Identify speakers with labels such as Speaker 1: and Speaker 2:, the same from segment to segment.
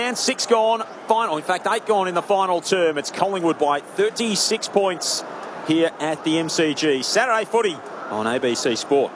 Speaker 1: fans. 6 gone. Final, in fact, 8 gone in the final term. It's Collingwood by 36 points here at the MCG. Saturday footy on ABC Sport.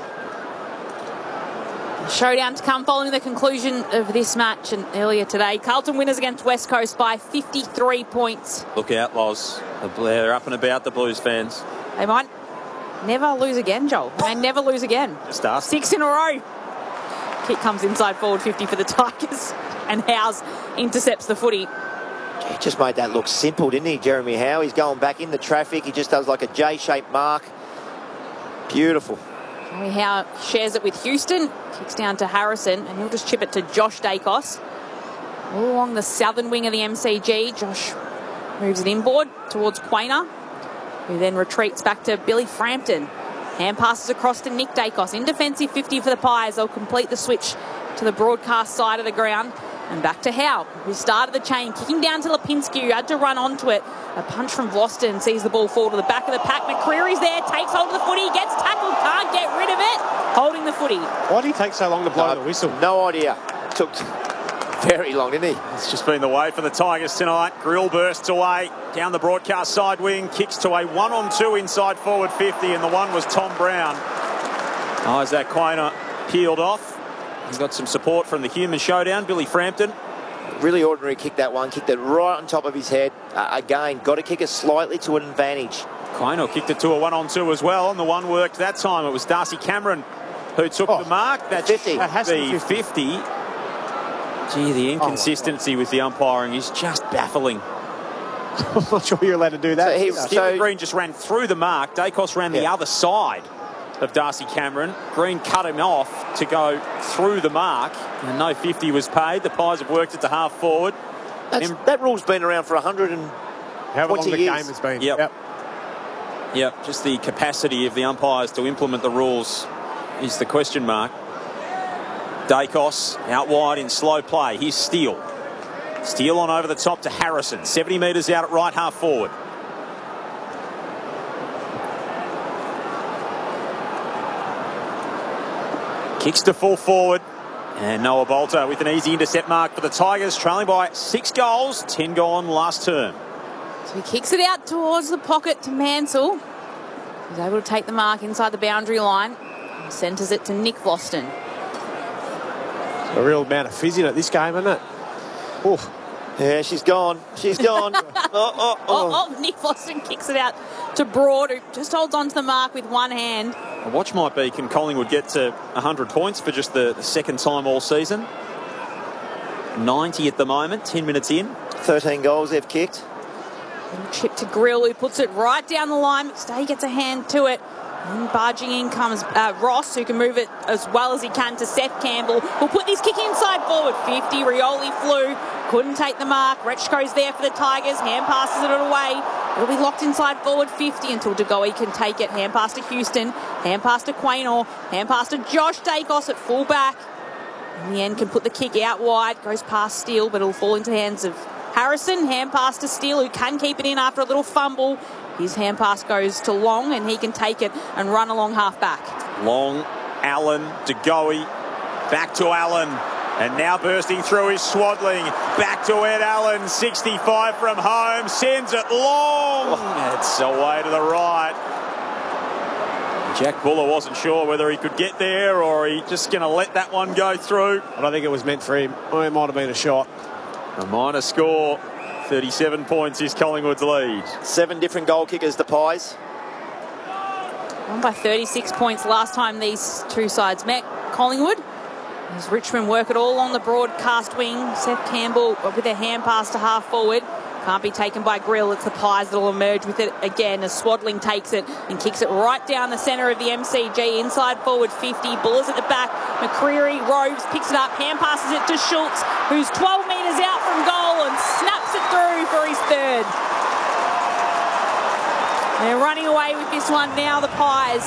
Speaker 2: Showdown to come following the conclusion of this match and earlier today. Carlton winners against West Coast by 53 points.
Speaker 1: Look out, Loz. They're up and about, the Blues fans.
Speaker 2: They might never lose again, Joel. They never lose again.
Speaker 1: Just ask.
Speaker 2: 6 in a row. Kick comes inside forward 50 for the Tigers, and Howes intercepts the footy.
Speaker 3: He just made that look simple, didn't he, Jeremy Howe? He's going back in the traffic. He just does like a J-shaped mark. Beautiful.
Speaker 2: Jeremy Howe shares it with Houston, kicks down to Harrison, and he'll just chip it to Josh Dacos. All along the southern wing of the MCG, Josh moves it inboard towards Quainer, who then retreats back to Billy Frampton. Hand passes across to Nick Dacos. In defensive 50 for the Pies. They'll complete the switch to the broadcast side of the ground. And back to Howe, who started the chain, kicking down to Lipinski, who had to run onto it. A punch from Vlosten, sees the ball fall to the back of the pack. McCreary's there, takes hold of the footy, gets tackled, can't get rid of it. Holding the footy.
Speaker 4: Why did he take so long to blow the whistle?
Speaker 3: No idea. Took very long, didn't he?
Speaker 1: It's just been the way for the Tigers tonight. Grill bursts away down the broadcast side wing, kicks to a 1-on-2 inside forward 50, and the one was Tom Brown. Isaac Quainer peeled off. He's got some support from the human showdown, Billy Frampton.
Speaker 3: Really ordinary kick, that one. Kicked it right on top of his head. Again, got to kick it slightly to an advantage.
Speaker 1: Quainer kicked it to a 1-on-2 as well, and the one worked that time. It was Darcy Cameron who took the mark. That's
Speaker 3: 50.
Speaker 1: That has to be 50. Gee, the inconsistency with the umpiring is just baffling.
Speaker 4: I'm not sure you're allowed to do that.
Speaker 1: So Green just ran through the mark. Dacos ran the other side of Darcy Cameron. Green cut him off to go through the mark, and no 50 was paid. The Pies have worked it to half forward.
Speaker 3: That rule's been around for 120
Speaker 4: However long the
Speaker 3: years.
Speaker 4: game has been.
Speaker 1: Yep, just the capacity of the umpires to implement the rules is the question mark. Dacos out wide in slow play. Here's Steele. Steele on over the top to Harrison. 70 metres out at right half forward. Kicks to full forward. And Noah Bolter with an easy intercept mark for the Tigers, trailing by 6 goals, 10 gone last term.
Speaker 2: So he kicks it out towards the pocket to Mansell. He's able to take the mark inside the boundary line and centres it to Nick Vlosten.
Speaker 4: A real amount of fizz in it this game, isn't it? Oh.
Speaker 3: Yeah, she's gone. She's gone.
Speaker 2: Nick Vlosten kicks it out to Broad, who just holds on to the mark with one hand.
Speaker 1: The watch might be, can Collingwood get to 100 points for just the second time all season? 90 at the moment, 10 minutes in.
Speaker 3: 13 goals they've kicked.
Speaker 2: Chip to Grill, who puts it right down the line. McStay gets a hand to it. And barging in comes Ross, who can move it as well as he can to Seth Campbell, who'll put this kick inside forward. 50, Rioli flew, couldn't take the mark. Rechko's there for the Tigers, hand passes it away. It'll be locked inside forward 50 until DeGoey can take it. Hand pass to Houston, hand pass to Quaynor, hand pass to Josh Dacos at full back. In the end, can put the kick out wide, goes past Steele, but it'll fall into the hands of Harrison. Hand pass to Steele, who can keep it in after a little fumble. His hand pass goes to Long, and he can take it and run along half back.
Speaker 1: Long, Allen, DeGoey, back to Allen. And now bursting through is Swadling. Back to Ed Allen, 65 from home. Sends it long. It's away to the right. Jack Buller wasn't sure whether he could get there or he just going to let that one go through.
Speaker 4: I don't think it was meant for him. Or it might have been a shot.
Speaker 1: A minor score. 37 points is Collingwood's lead.
Speaker 3: 7 different goal kickers, the Pies.
Speaker 2: Won by 36 points last time these two sides met. Collingwood, as Richmond work it all on the broadcast wing. Seth Campbell with a hand pass to half forward. Can't be taken by Grill. It's the Pies that will emerge with it again as Swadling takes it and kicks it right down the centre of the MCG. Inside forward 50. Bullers at the back. McCreary roves, picks it up, hand passes it to Schultz, who's 12 metres out from goal and snaps it through for his third. They're running away with this one now, the Pies.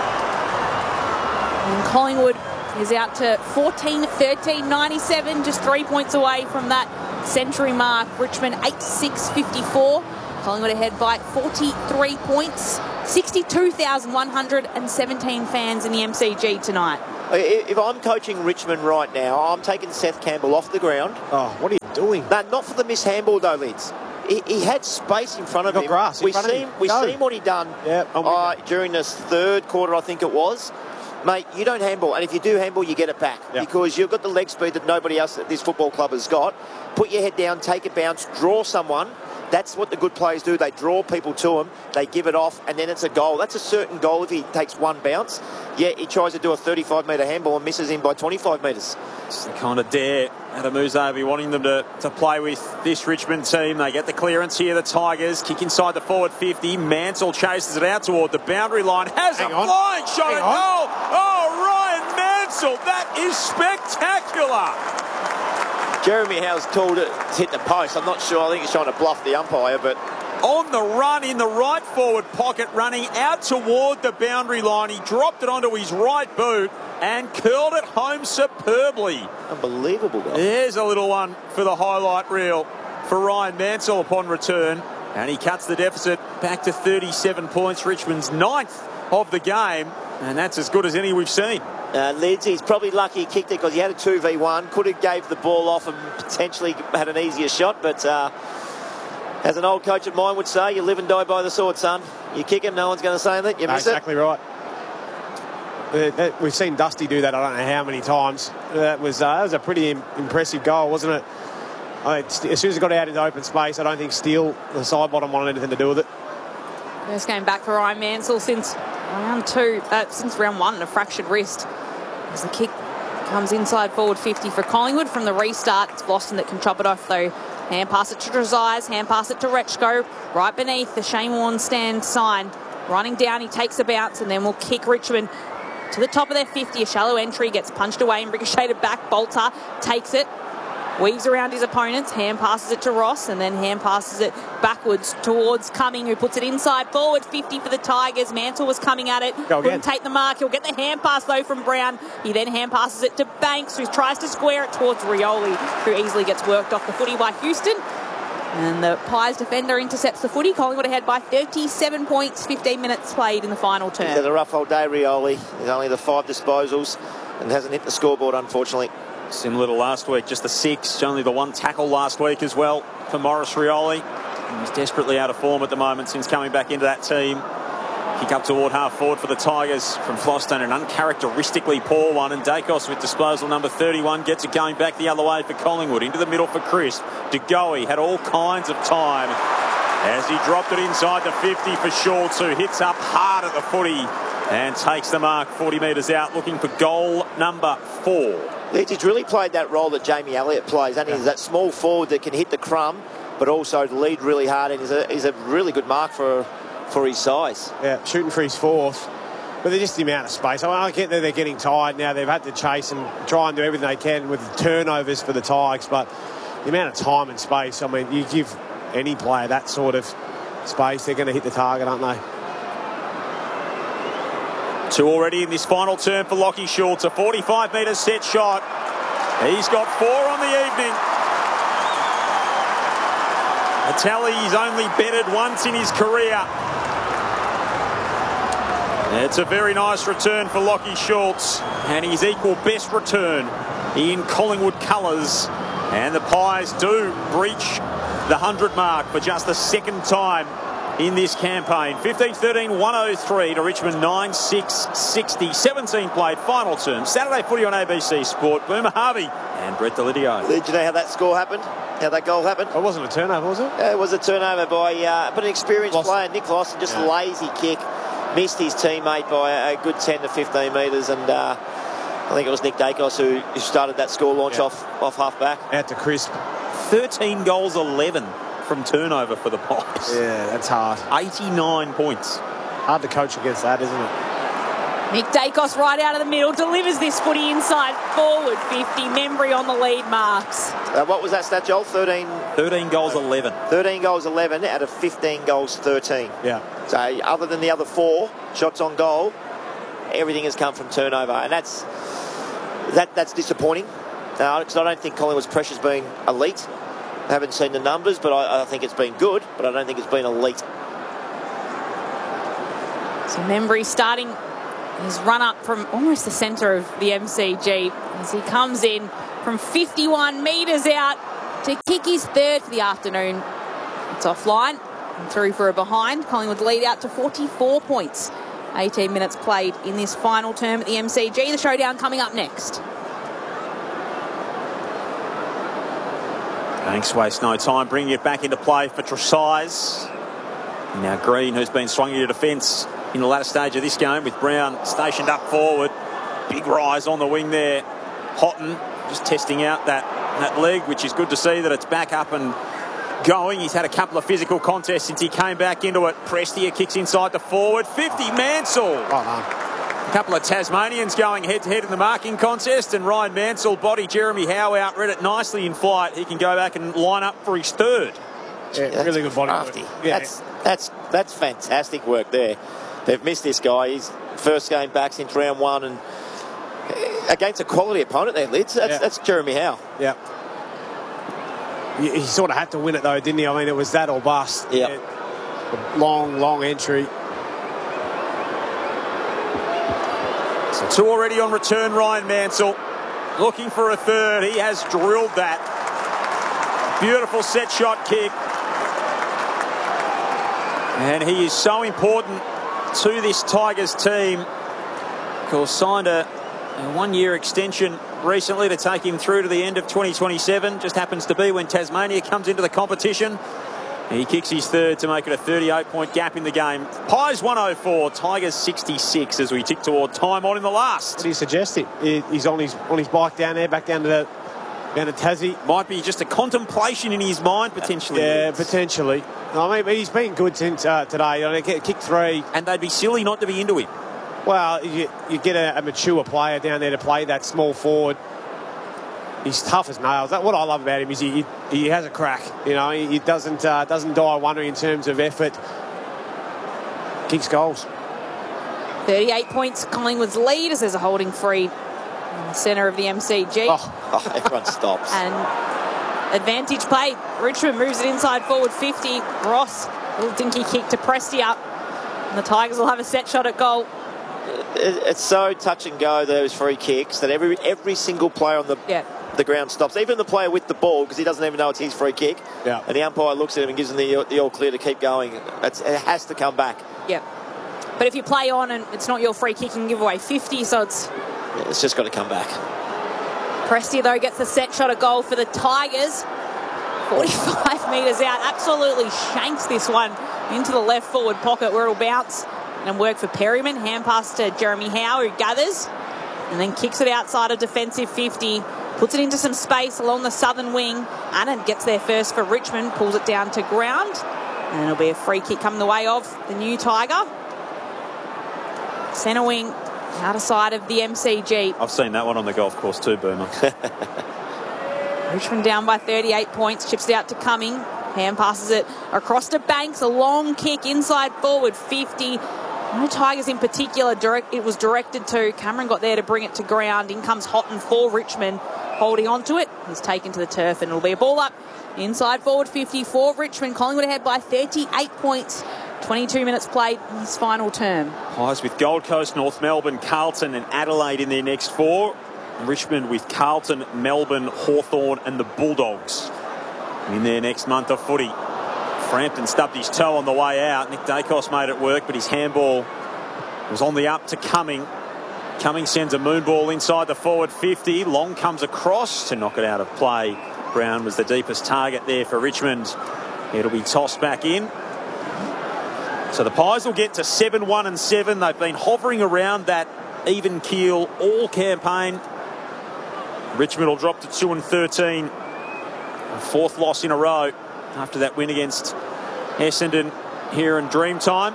Speaker 2: And Collingwood is out to 14-13, 97, just 3 points away from that century mark. Richmond 8-6-54. Collingwood ahead by 43 points. 62,117 fans in the MCG tonight.
Speaker 3: If I'm coaching Richmond right now, I'm taking Seth Campbell off the ground.
Speaker 4: Oh, what are you doing?
Speaker 3: No, not for the mishandball though, Lids. He had space in front of him.
Speaker 4: Grass in front of him.
Speaker 3: We seen what he done during this third quarter, I think it was. Mate, you don't handball, and if you do handball, you get it back because you've got the leg speed that nobody else at this football club has got. Put your head down, take a bounce, draw someone. That's what the good players do. They draw people to them, they give it off, and then it's a goal. That's a certain goal if he takes one bounce. Yeah, he tries to do a 35-metre handball and misses him by 25 metres.
Speaker 1: It's the kind of dare Adamuzo be wanting them to play with this Richmond team. They get the clearance here, the Tigers. Kick inside the forward 50. Mansell chases it out toward the boundary line. Has a flying shot at goal. Oh, Ryan Mansell. That is spectacular.
Speaker 3: Jeremy Howe's told it to hit the post. I'm not sure. I think he's trying to bluff the umpire, but...
Speaker 1: On the run in the right forward pocket, running out toward the boundary line. He dropped it onto his right boot and curled it home superbly.
Speaker 3: Unbelievable goal.
Speaker 1: There's a little one for the highlight reel for Ryan Mansell upon return. And he cuts the deficit back to 37 points. Richmond's 9th of the game. And that's as good as any we've seen.
Speaker 3: Lids, he's probably lucky he kicked it because he had a 2v1. Could have gave the ball off and potentially had an easier shot. But as an old coach of mine would say, you live and die by the sword, son. You kick him, no one's going to say that. You miss
Speaker 4: exactly right. We've seen Dusty do that I don't know how many times. That was a pretty impressive goal, wasn't it? As soon as it got out into open space, I don't think Steele, the side bottom, wanted anything to do with it.
Speaker 2: First game back for Ryan Mansell since round 1, a fractured wrist. As the kick comes inside forward 50 for Collingwood from the restart. It's Boston that can chop it off though. Hand pass it to Trezise, hand pass it to Rechko, right beneath the Shane Warne stand sign. Running down, he takes a bounce and then will kick Richmond to the top of their 50. A shallow entry, gets punched away and ricocheted back. Bolter takes it, weaves around his opponents, hand passes it to Ross and then hand passes it backwards towards Cumming, who puts it inside forward 50 for the Tigers. Mansell was coming at it, couldn't take the mark. He'll get the hand pass though from Brown. He then hand passes it to Banks, who tries to square it towards Rioli, who easily gets worked off the footy by Houston. And the Pies defender intercepts the footy. Collingwood ahead by 37 points, 15 minutes played in the final term.
Speaker 3: He's had a rough old day, Rioli. He's only the 5 disposals and hasn't hit the scoreboard, unfortunately.
Speaker 1: Similar to last week, just the 6. Only the 1 tackle last week as well for Maurice Rioli. He's desperately out of form at the moment since coming back into that team. Kick up toward half forward for the Tigers from Floston, an uncharacteristically poor one, and Dacos with disposal number 31 gets it going back the other way for Collingwood. Into the middle for Crisp. De Goey had all kinds of time as he dropped it inside the 50 for Schultz, who hits up hard at the footy and takes the mark 40 metres out, looking for goal number 4.
Speaker 3: He's really played that role that Jamie Elliott plays, and he's that small forward that can hit the crumb but also lead really hard, and he's a really good mark for his size.
Speaker 4: Yeah, shooting for his 4th. But they're just the amount of space. I get that they're getting tired now. They've had to chase and try and do everything they can with the turnovers for the Tigers, but the amount of time and space, I mean, you give any player that sort of space, they're going to hit the target, aren't they?
Speaker 1: 2 already in this final term for Lachie Schultz. A 45-metre set shot. He's got 4 on the evening. A tally he's only betted once in his career. It's a very nice return for Lachie Schultz, and his equal best return in Collingwood colours. And the Pies do breach the 100 mark for just the 2nd time in this campaign. 15-13, 103 to Richmond 9-6-60. 17 played, final term. Saturday footy on ABC Sport. Boomer Harvey and Brett Delidio.
Speaker 3: Did you know how that score happened? How that goal happened?
Speaker 4: It wasn't a turnover, was it?
Speaker 3: It was a turnover by but an experienced player, Nick Lawson. Just a lazy kick. Missed his teammate by a good 10 to 15 metres, and I think it was Nick Dacos who started that score launch off half back.
Speaker 4: Out to Crisp.
Speaker 1: 13 goals, 11 from turnover for the Pies.
Speaker 4: Yeah, that's hard.
Speaker 1: 89 points.
Speaker 4: Hard to coach against that, isn't it?
Speaker 2: Nick Dacos right out of the middle, delivers this footy inside forward 50. Membry on the lead marks.
Speaker 3: What was that stat, Joel? 13
Speaker 1: goals, 11.
Speaker 3: 13 goals, 11 out of 15 goals, 13.
Speaker 4: Yeah.
Speaker 3: So other than the other 4 shots on goal, everything has come from turnover, and that's disappointing. Because I don't think Collingwood's pressure's been elite. I haven't seen the numbers, but I think it's been good, but I don't think it's been elite.
Speaker 2: So Membry starting His run up from almost the centre of the MCG as he comes in from 51 metres out to kick his third for the afternoon. It's offline and through for a behind. Collingwood lead out to 44 points. 18 minutes played in this final term at the MCG. The showdown coming up next.
Speaker 1: Banks waste no time bringing it back into play for Tresize. Now Green, who's been swung into defence in the latter stage of this game with Brown stationed up forward. Big rise on the wing there. Houghton just testing out that leg, which is good to see that it's back up and going. He's had a couple of physical contests since he came back into it. Prestia kicks inside the forward. 50, Mansell. A couple of Tasmanians going head-to-head in the marking contest, and Ryan Mansell body Jeremy Howe out, read it nicely in flight. He can go back and line up for his third.
Speaker 4: Yeah, really good body work.
Speaker 3: Yeah. That's fantastic work there. They've missed this guy. He's first game back since round one, and against a quality opponent there, Lids. That's Jeremy Howe.
Speaker 4: Yeah. He sort of had to win it though, didn't he? I mean, it was that or bust.
Speaker 3: Yeah.
Speaker 4: Long entry.
Speaker 1: So 2 already on return. Ryan Mansell looking for a third. He has drilled that. Beautiful set shot kick. And he is so important to this Tigers team. Of course, signed a 1-year extension recently to take him through to the end of 2027. Just happens to be when Tasmania comes into the competition. He kicks his third to make it a 38-point gap in the game. Pies 104, Tigers 66 as we tick toward time on in the last.
Speaker 4: What do you suggest? He's on his bike down there, back down to Tassie.
Speaker 1: Might be just a contemplation in his mind, potentially.
Speaker 4: Yeah, potentially. I mean, he's been good since today. Kick 3.
Speaker 1: And they'd be silly not to be into him.
Speaker 4: Well, you get a mature player down there to play that small forward. He's tough as nails. What I love about him is he has a crack. You know, he doesn't die wondering in terms of effort. Kicks goals.
Speaker 2: 38 points, Collingwood's lead as there's a holding free in the centre of the MCG.
Speaker 3: Oh, everyone stops.
Speaker 2: And advantage play. Richmond moves it inside forward 50. Ross, little dinky kick to Prestia. And the Tigers will have a set shot at goal.
Speaker 3: It's so touch and go, those free kicks, that every single player on the ground stops. Even the player with the ball, because he doesn't even know it's his free kick.
Speaker 4: Yeah.
Speaker 3: And the umpire looks at him and gives him the all clear to keep going. It has to come back.
Speaker 2: Yeah. But if you play on and it's not your free kick, you can give away 50, so it's
Speaker 3: just got to come back.
Speaker 2: Prestia, though, gets the set shot at goal for the Tigers. 45 metres out. Absolutely shanks this one into the left forward pocket where it'll bounce and work for Perryman. Hand pass to Jeremy Howe, who gathers and then kicks it outside of defensive 50. Puts it into some space along the southern wing. Annan gets there first for Richmond. Pulls it down to ground. And it'll be a free kick coming the way of the new Tiger. Centre wing, outer side of the MCG.
Speaker 1: I've seen that one on the golf course too, Boomer.
Speaker 2: Richmond down by 38 points. Chips it out to Cumming. Hand passes it across to Banks. A long kick inside forward 50. No Tigers in particular. It was directed to. Cameron got there to bring it to ground. In comes Houghton for Richmond. Holding on to it. He's taken to the turf and it'll be a ball up. Inside forward 50 for Richmond. Collingwood ahead by 38 points. 22 minutes played in this final term.
Speaker 1: Pies with Gold Coast, North Melbourne, Carlton and Adelaide in their next 4. Richmond with Carlton, Melbourne, Hawthorn and the Bulldogs in their next month of footy. Frampton stubbed his toe on the way out. Nick Dacos made it work, but his handball was on the up to Cumming. Cumming sends a moon ball inside the forward 50. Long comes across to knock it out of play. Brown was the deepest target there for Richmond. It'll be tossed back in. So the Pies will get to 7-1-7. They've been hovering around that even keel all campaign. Richmond will drop to 2-13. A 4th loss in a row after that win against Essendon here in Dreamtime.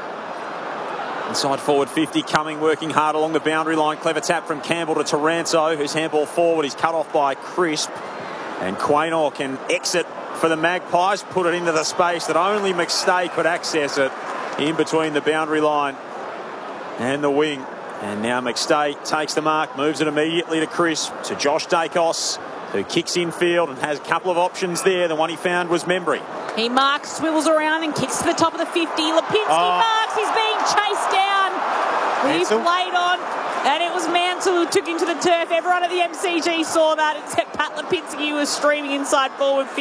Speaker 1: Inside forward 50, Cumming working hard along the boundary line. Clever tap from Campbell to Taranto, whose handball forward is cut off by Crisp. And Quaynor can exit for the Magpies, put it into the space that only McStay could access it in between the boundary line and the wing. And now McStay takes the mark, moves it immediately to Crisp, to Josh Dacos, who kicks infield and has a couple of options there. The one he found was Membry.
Speaker 2: He marks, swivels around and kicks to the top of the 50. Lipinski marks. He's being chased down. He played on, and it was Mansell who took him to the turf. Everyone at the MCG saw that, except Pat Lipinski, who was streaming inside forward 50.